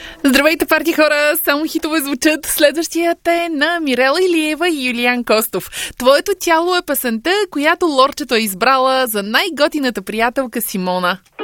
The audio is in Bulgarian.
Здравейте, парти хора! Само хитове звучат. Следващият е на Мирела Илиева и Юлиан Костов. Твоето тяло е песента, която Лорчето е избрала за най-готината приятелка Симона.